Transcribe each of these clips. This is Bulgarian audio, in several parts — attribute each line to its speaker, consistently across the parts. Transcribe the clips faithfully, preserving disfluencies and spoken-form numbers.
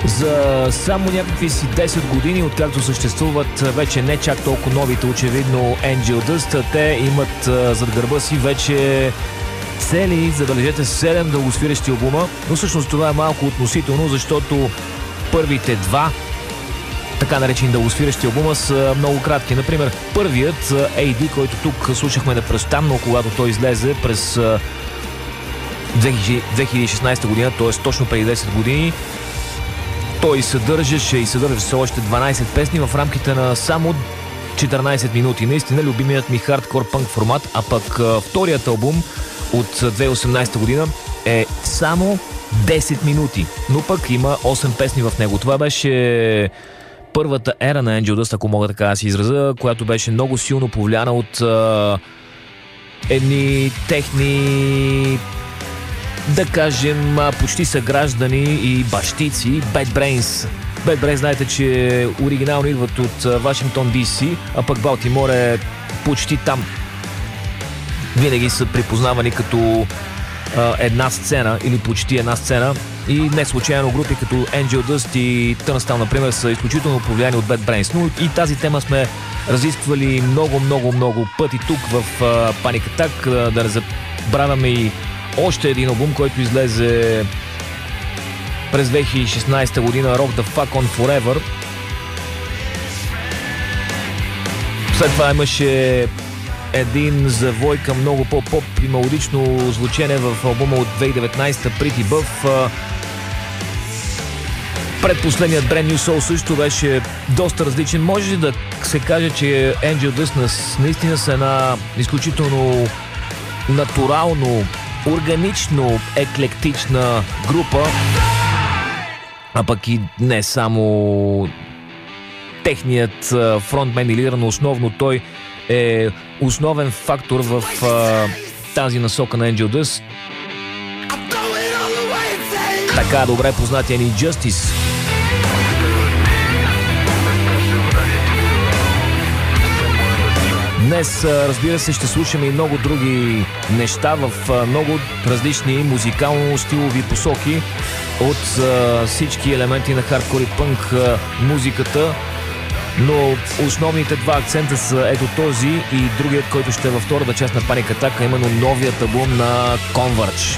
Speaker 1: За само някакви си десет години, откакто съществуват вече не чак толкова новите, очевидно Angel Dust, те имат а, зад гърба си вече цели, забележете, седем дългосвирещи албума, но всъщност това е малко относително, защото първите два така наречени дългосвирещи албума са много кратки. Например, първият Ей Ди, който тук слушахме непрестанно, когато той излезе през две хиляди и шестнадесета година, т.е. точно преди десет години, той съдържаше и съдържа все още дванадесет песни в рамките на само четиринадесет минути. Наистина любимият ми хардкор пънк формат, а пък вторият албум от две хиляди и осемнадесета година е само десет минути, но пък има осем песни в него. Това беше първата ера на Angel Dust, ако мога така да си изразя, която беше много силно повлияна от а, едни техни, да кажем, почти съграждани и бащици, Bad Brains. Bad Brains, знаете, че оригинално идват от Вашингтон Ди Си, а пък Балтимор е почти там. Винаги са припознавани като а, една сцена или почти една сцена. И не случайно групи като Angel Dust и Turnstile, например, са изключително повлияни от Bad Brains. Но и тази тема сме разисквали много, много, много пъти тук в uh, Panic Attack. Uh, да не забравяме и още един албум, който излезе през две хиляди и шестнадесета година, Rock the Fuck on Forever. След това имаше един завой към много по-поп и мелодично звучение в албума от две хиляди и деветнадесета, Pretty Buff. Предпоследният Brand New Soul също беше доста различен. Може да се каже, че Angel Dust наистина са една изключително натурално, органично еклектична група, а пък и не само техният фронтмен и лидер, но основно той е основен фактор в а, тази насока на Angel Dust. Така добре познатия ни Justice. Днес, разбира се, ще слушаме и много други неща в много различни музикално-стилови посоки от а, всички елементи на хардкор и пънк а, музиката. Но основните два акцента са ето този и другият, който ще е във втората част на Panic Attack, именно новият албум на Converge.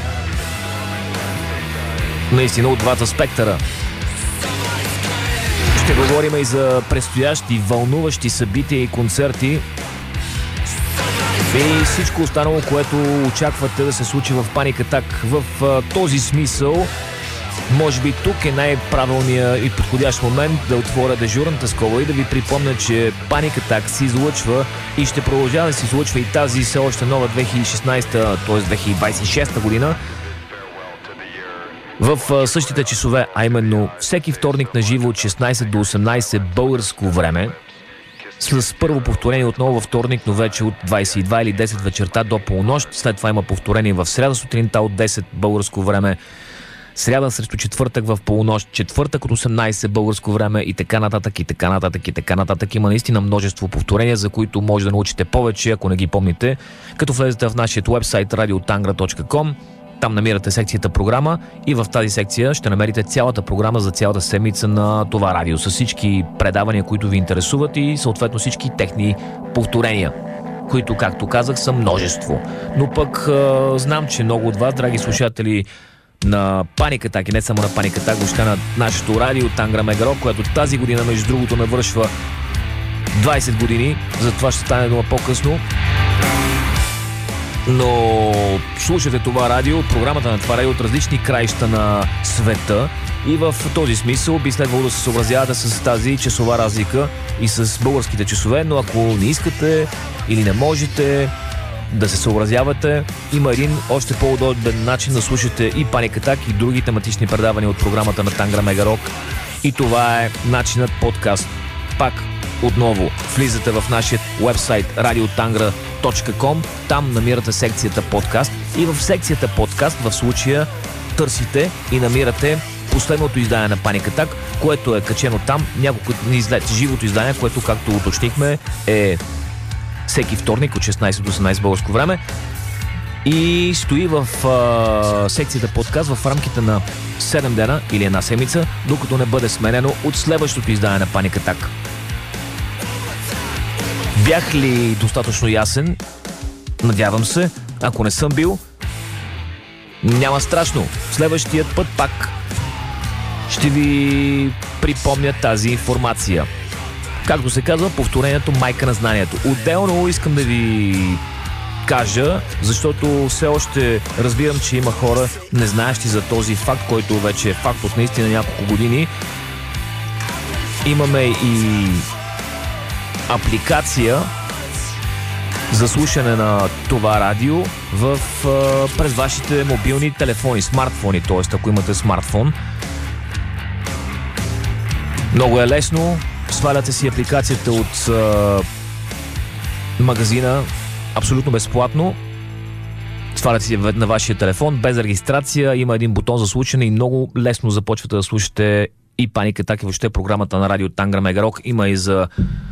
Speaker 1: Наистина от двата спектъра. Ще говорим и за предстоящи вълнуващи събития и концерти и всичко останало, което очаквате да се случи в Panic Attack. В а, този смисъл, може би тук е най-правилният и подходящ момент да отворя дежурната скоба и да ви припомня, че Panic Attack се излъчва и ще продължава да се излъчва и тази все още нова две хиляди и шестнадесета, т.е. две хиляди двадесет и шеста година в същите часове, а именно всеки вторник на живо от шестнадесет до осемнадесет българско време, с първо повторение отново във вторник, но вече от двадесет и две или десет вечерта до полунощ. След това има повторение в сряда сутринта от десет българско време, сряда срещу четвъртък в полунощ, четвъртък от осемнадесет българско време и така нататък, и така нататък, и така нататък. Има наистина множество повторения, за които може да научите повече, ако не ги помните, като влезете в нашия уебсайт радио тангра точка ком. Там намирате секцията програма и в тази секция ще намерите цялата програма за цялата седмица на това радио, с всички предавания, които ви интересуват и съответно всички техни повторения, които, както казах, са множество. Но пък а, знам, че много от вас, драги слушатели на Panic Attack и не само на Panic Attack, въобще на нашето радио Тангра Мега Рок, което тази година, между другото, навършва двадесет години, за това ще стане дума по-късно. Но слушате това радио, програмата на това радио от различни краища на света и в този смисъл би следвало да се съобразявате с тази часова разлика и с българските часове, но ако не искате или не можете да се съобразявате, има един още по-удобен начин да слушате и Panic Attack и други тематични предавания от програмата на Тангра Мега Рок, и това е начинът подкаст. Пак отново влизате в нашия уебсайт радио тангра точка ком, там намирате секцията подкаст и в секцията подкаст в случая търсите и намирате последното издание на Panic Attack, което е качено там няколко дни след живото издание, което, както уточнихме, е всеки вторник от шестнадесет до осемнадесет българско време. и стои в а, секцията подкаст в рамките на седем дена или една седмица, докато не бъде сменено от следващото издание на Panic Attack. Бях ли достатъчно ясен? Надявам се. Ако не съм бил, няма страшно. Следващият път пак ще ви припомня тази информация. Както се казва, повторението майка на знанието. Отделно искам да ви кажа, защото все още разбирам, че има хора незнаещи за този факт, който вече е факт от наистина няколко години. Имаме и апликация за слушане на това радио в, през вашите мобилни телефони, смартфони, т.е. ако имате смартфон. Много е лесно. Сваляте си апликацията от а, магазина абсолютно безплатно. Сваляте си на вашия телефон без регистрация. Има един бутон за слушане и много лесно започвате да слушате и Panic Attack, и въобще програмата на радио Тангра Мегарок. Има и за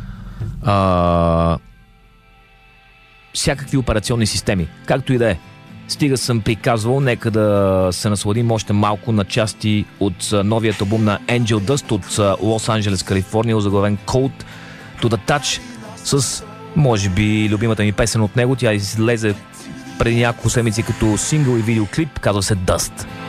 Speaker 1: а, всякакви операционни системи. Както и да е. Стига съм приказвал, нека да се насладим още малко на части от новият албум на Angel Dust от Лос Анджелес, Калифорния, озаглавен Cold to the Touch, с, може би, любимата ми песен от него. Тя излезе преди няколко седмици като сингъл и видеоклип, казва се Dust.